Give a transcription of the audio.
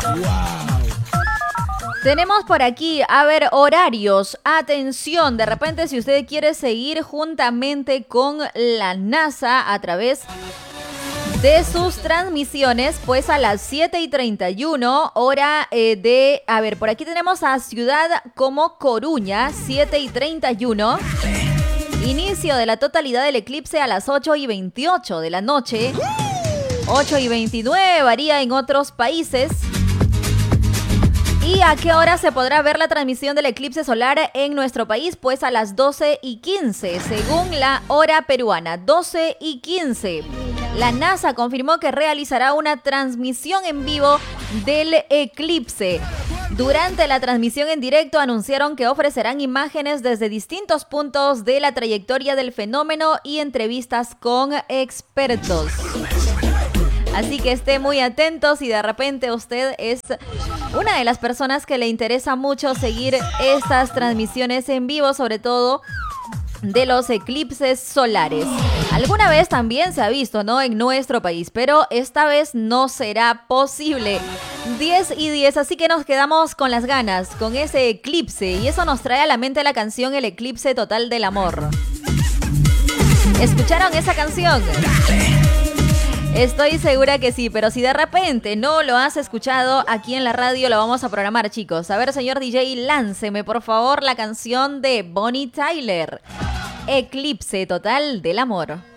Tenemos por aquí, a ver, horarios. Atención, de repente si usted quiere seguir juntamente con la NASA a través de sus transmisiones, pues a las 7:31, hora a ver, por aquí tenemos a ciudad como Coruña, 7:31. Inicio de la totalidad del eclipse a las 8:28 de la noche. 8:29 varía en otros países. ¿Y a qué hora se podrá ver la transmisión del eclipse solar en nuestro país? Pues a las 12:15, según la hora peruana, 12:15. La NASA confirmó que realizará una transmisión en vivo del eclipse. Durante la transmisión en directo anunciaron que ofrecerán imágenes desde distintos puntos de la trayectoria del fenómeno y entrevistas con expertos. Así que esté muy atentos si de repente usted es una de las personas que le interesa mucho seguir estas transmisiones en vivo, sobre todo de los eclipses solares. Alguna vez también se ha visto, ¿no?, en nuestro país, pero esta vez no será posible. 10:10, así que nos quedamos con las ganas, con ese eclipse, y eso nos trae a la mente la canción El Eclipse Total del Amor. ¿Escucharon esa canción? Estoy segura que sí, pero si de repente no lo has escuchado, aquí en la radio lo vamos a programar, chicos. A ver, señor DJ, lánceme por favor la canción de Bonnie Tyler, Eclipse Total del Amor.